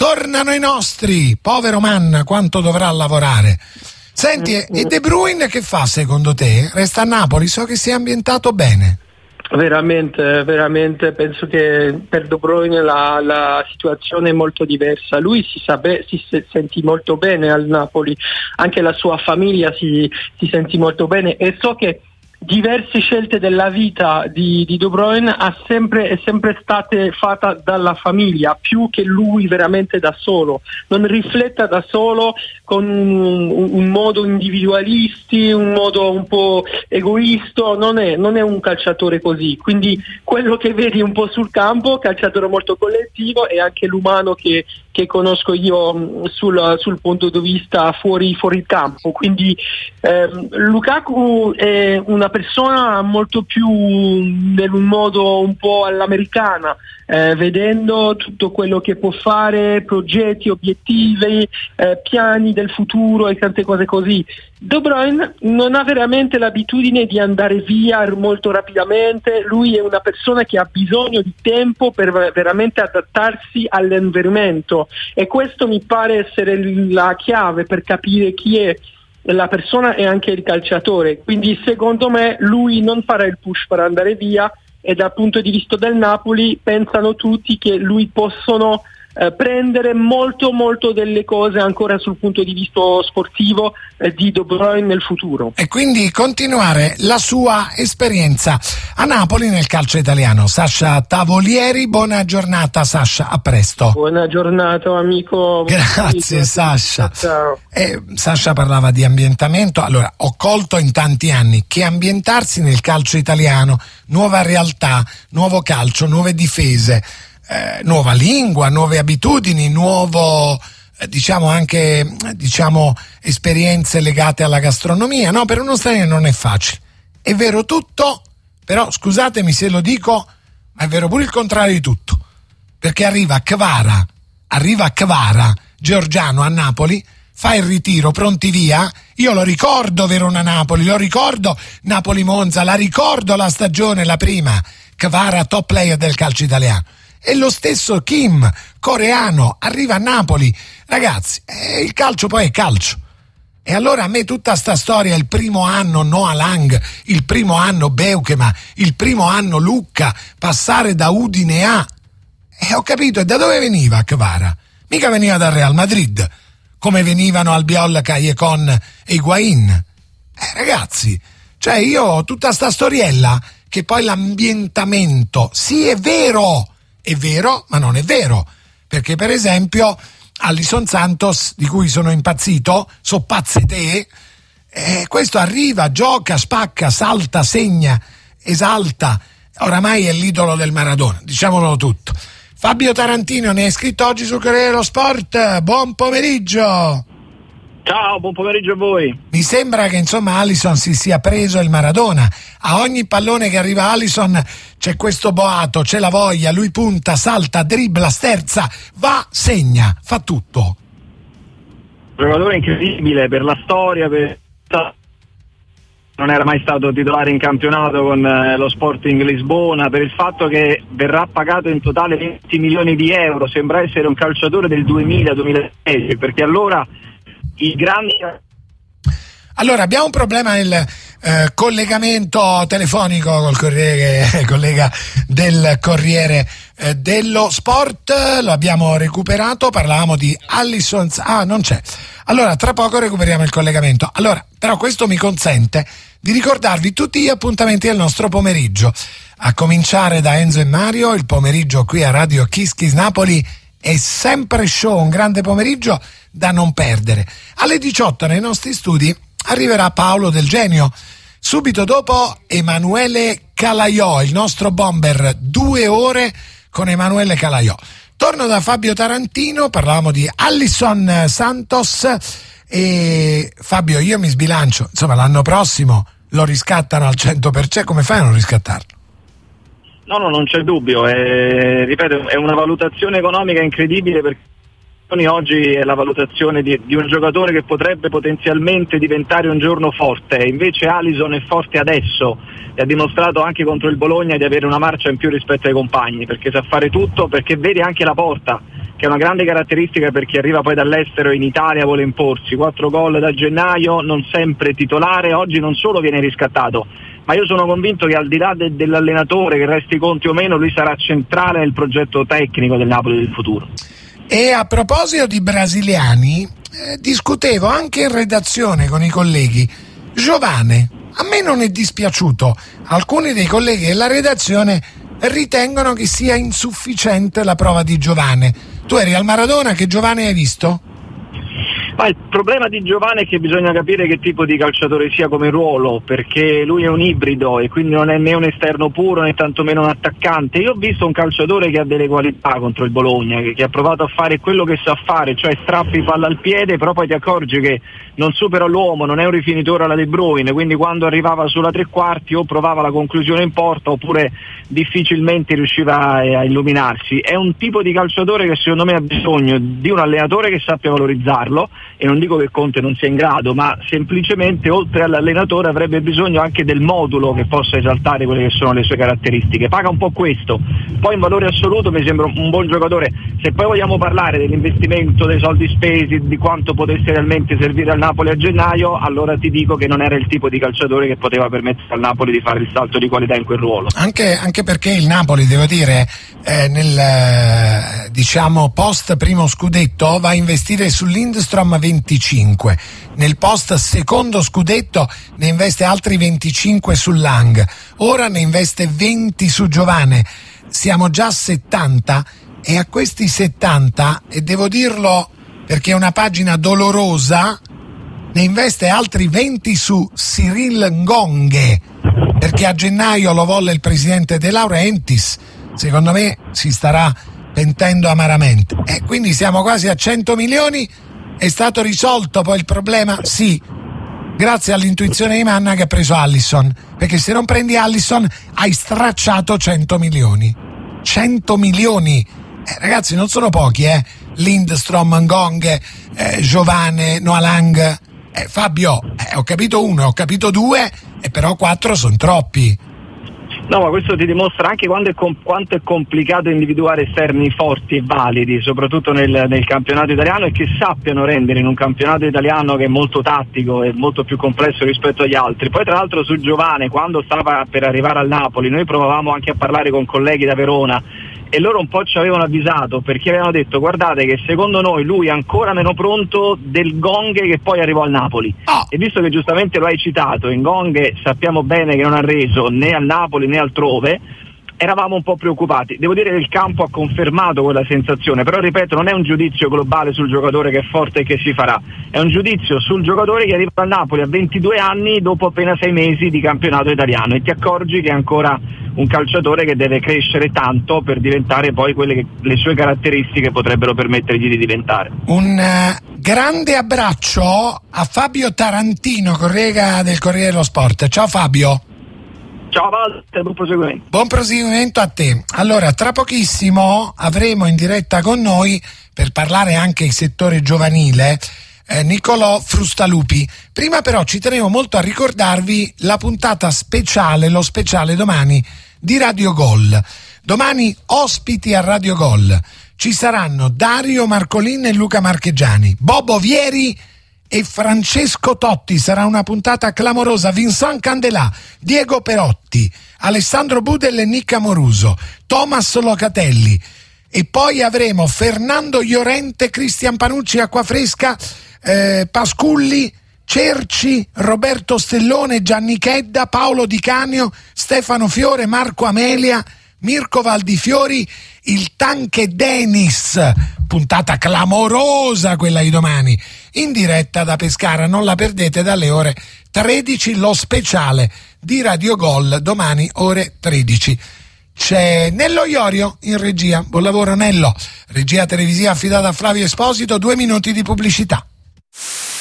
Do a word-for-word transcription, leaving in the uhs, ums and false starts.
tornano i nostri, povero Mann, quanto dovrà lavorare. Senti, e De Bruyne che fa secondo te? Resta a Napoli? So che si è ambientato bene. Veramente, veramente, penso che per De Bruyne la, la situazione è molto diversa. Lui si, sape, si sentì molto bene al Napoli, anche la sua famiglia si, si sentì molto bene, e so che diverse scelte della vita di, di De Bruyne ha sempre, è sempre state fatte dalla famiglia, più che lui veramente da solo. Non rifletta da solo con un, un modo individualisti, un modo un po' egoista, non è, non è un calciatore così. Quindi quello che vedi un po' sul campo, calciatore molto collettivo, e anche l'umano che, che conosco io sul, sul punto di vista fuori, fuori il campo. Quindi ehm, Lukaku è una persona molto più in un modo un po' all'americana, eh, vedendo tutto quello che può fare, progetti, obiettivi, eh, piani del futuro e tante cose così. De Bruyne non ha veramente l'abitudine di andare via molto rapidamente. Lui è una persona che ha bisogno di tempo per veramente adattarsi all'environmento, e questo mi pare essere la chiave per capire chi è la persona e anche il calciatore. Quindi secondo me lui non farà il push per andare via, e dal punto di vista del Napoli pensano tutti che lui possono eh, prendere molto molto delle cose ancora sul punto di vista sportivo eh, di De Bruyne nel futuro, e quindi continuare la sua esperienza a Napoli nel calcio italiano. Sasha Tavolieri, buona giornata Sasha, a presto. Buona giornata amico. Grazie Sasha. Ciao. Eh, Sasha parlava di ambientamento. Allora, ho colto in tanti anni che ambientarsi nel calcio italiano, nuova realtà, nuovo calcio, nuove difese, eh, nuova lingua, nuove abitudini, nuovo eh, diciamo anche diciamo esperienze legate alla gastronomia, no, per uno straniero non è facile. È vero tutto, però scusatemi se lo dico, ma è vero pure il contrario di tutto, perché arriva Kvara, arriva Kvara, Giorgiano a Napoli, fa il ritiro, pronti via. Io lo ricordo Verona-Napoli, lo ricordo Napoli-Monza, la ricordo la stagione, la prima, Kvara top player del calcio italiano. E lo stesso Kim, coreano, arriva a Napoli. Ragazzi, eh, il calcio poi è calcio. E allora a me tutta sta storia, il primo anno Noah Lang, il primo anno Beukema, il primo anno Lucca, passare da Udine a... E ho capito, e da dove veniva Kvara? Mica veniva dal Real Madrid, come venivano Albiol, Callecon e Higuain. Eh ragazzi, cioè io tutta sta storiella, che poi l'ambientamento, sì è vero, è vero, ma non è vero, perché per esempio Alisson Santos, di cui sono impazzito, so pazze te, eh, questo arriva, gioca, spacca, salta, segna, esalta, oramai è l'idolo del Maradona, diciamolo tutto. Fabio Tarantino ne è scritto oggi sul Corriere dello Sport. Buon pomeriggio. Ciao, buon pomeriggio a voi. Mi sembra che insomma Alisson si sia preso il Maradona. A ogni pallone che arriva Alisson c'è questo boato, c'è la voglia, lui punta, salta, dribbla, sterza, va, segna, fa tutto. Un giocatore incredibile per la storia, per... non era mai stato titolare in campionato con eh, lo Sporting Lisbona, per il fatto che verrà pagato in totale venti milioni di euro, sembra essere un calciatore del duemila duemilasedici, perché allora i grandi... Allora abbiamo un problema nel eh, collegamento telefonico col Corriere, collega del Corriere eh, dello Sport, lo abbiamo recuperato, parlavamo di Alisson, ah non c'è, allora tra poco recuperiamo il collegamento. Allora però questo mi consente di ricordarvi tutti gli appuntamenti del nostro pomeriggio, a cominciare da Enzo e Mario. Il pomeriggio qui a Radio Kiss Kiss Napoli è sempre show, un grande pomeriggio da non perdere. Alle diciotto nei nostri studi arriverà Paolo Del Genio, subito dopo Emanuele Calaiò, il nostro bomber, due ore con Emanuele Calaiò. Torno da Fabio Tarantino, parlavamo di Alisson Santos e Fabio, io mi sbilancio, insomma l'anno prossimo lo riscattano al cento per cento, come fai a non riscattarlo? No, no, non c'è dubbio, è, ripeto, è una valutazione economica incredibile, perché oggi è la valutazione di, di un giocatore che potrebbe potenzialmente diventare un giorno forte, invece Alisson è forte adesso e ha dimostrato anche contro il Bologna di avere una marcia in più rispetto ai compagni, perché sa fare tutto, perché vede anche la porta, che è una grande caratteristica per chi arriva poi dall'estero in Italia, vuole imporsi. Quattro gol da gennaio, non sempre titolare, oggi non solo viene riscattato, ma io sono convinto che al di là de- dell'allenatore, che resti conti o meno, lui sarà centrale nel progetto tecnico del Napoli del futuro. E a proposito di brasiliani, eh, discutevo anche in redazione con i colleghi. Giovane, a me non è dispiaciuto. Alcuni dei colleghi della redazione ritengono che sia insufficiente la prova di Giovane. Tu eri al Maradona, che Giovane hai visto? Ma il problema di Giovane è che bisogna capire che tipo di calciatore sia come ruolo, perché lui è un ibrido e quindi non è né un esterno puro né tantomeno un attaccante. Io ho visto un calciatore che ha delle qualità contro il Bologna, che, che ha provato a fare quello che sa fare, cioè strappi palla al piede, però poi ti accorgi che non supera l'uomo, non è un rifinitore alla De Bruyne, quindi quando arrivava sulla tre quarti o provava la conclusione in porta oppure difficilmente riusciva a, a illuminarsi. È un tipo di calciatore che secondo me ha bisogno di un allenatore che sappia valorizzarlo, e non dico che Conte non sia in grado, ma semplicemente oltre all'allenatore avrebbe bisogno anche del modulo che possa esaltare quelle che sono le sue caratteristiche. Paga un po' questo, poi in valore assoluto mi sembra un buon giocatore. Se poi vogliamo parlare dell'investimento, dei soldi spesi, di quanto potesse realmente servire al Napoli a gennaio, allora ti dico che non era il tipo di calciatore che poteva permettere al Napoli di fare il salto di qualità in quel ruolo. Anche, anche perché il Napoli, devo dire, eh, nel eh, diciamo post primo scudetto va a investire su Lindstrom venticinque, nel post secondo scudetto ne investe altri venticinque su Lang, ora ne investe venti su Giovane. Siamo già a settanta, e a questi settanta, e devo dirlo perché è una pagina dolorosa, ne investe altri venti su Cyril Ngonghe, perché a gennaio lo volle il presidente De Laurentiis. Secondo me si starà pentendo amaramente, e quindi siamo quasi a cento milioni. È stato risolto poi il problema? Sì, grazie all'intuizione di Manna, che ha preso Alisson, perché se non prendi Alisson hai stracciato cento milioni. cento milioni, eh, ragazzi, non sono pochi, eh? Lindstrom, Ngonghe, eh, Giovane, Noah Lang, eh, Fabio, eh, ho capito uno, ho capito due, e però quattro sono troppi. No, ma questo ti dimostra anche quanto è, com- quanto è complicato individuare esterni forti e validi, soprattutto nel, nel campionato italiano, e che sappiano rendere in un campionato italiano che è molto tattico e molto più complesso rispetto agli altri. Poi tra l'altro su Giovane, quando stava per arrivare al Napoli, noi provavamo anche a parlare con colleghi da Verona, e loro un po' ci avevano avvisato, perché avevano detto: guardate che secondo noi lui è ancora meno pronto del Ngonghe che poi arrivò al Napoli. Oh. E visto che giustamente lo hai citato, Ngonghe sappiamo bene che non ha reso né al Napoli né altrove, eravamo un po' preoccupati. Devo dire che il campo ha confermato quella sensazione, però ripeto, non è un giudizio globale sul giocatore che è forte e che si farà, è un giudizio sul giocatore che arriva al Napoli a ventidue anni dopo appena sei mesi di campionato italiano, e ti accorgi che è ancora un calciatore che deve crescere tanto per diventare poi quelle che le sue caratteristiche potrebbero permettergli di diventare. Un uh, grande abbraccio a Fabio Tarantino, collega del Corriere dello Sport. Ciao Fabio. Ciao Walter, buon proseguimento. Buon proseguimento a te. Allora, tra pochissimo avremo in diretta con noi, per parlare anche del settore giovanile, eh, Nicolò Frustalupi. Prima però ci tenevo molto a ricordarvi la puntata speciale, lo speciale domani di Radio Gol. Domani ospiti a Radio Gol ci saranno Dario Marcolin e Luca Marchegiani, Bobo Vieri e Francesco Totti. Sarà una puntata clamorosa. Vincent Candelà, Diego Perotti, Alessandro Budel e Nick Amoruso, Thomas Locatelli, e poi avremo Fernando Llorente, Cristian Panucci, Acquafresca, eh, Pasculli, Cerci, Roberto Stellone, Gianni Chedda, Paolo Di Canio, Stefano Fiore, Marco Amelia, Mirko Valdifiori, il Tanche Dennis. Puntata clamorosa quella di domani, in diretta da Pescara. Non la perdete, dalle ore tredici, lo speciale di Radio Gol, domani ore tredici. C'è Nello Iorio in regia. Buon lavoro Nello. Regia televisiva affidata a Flavio Esposito. Due minuti di pubblicità.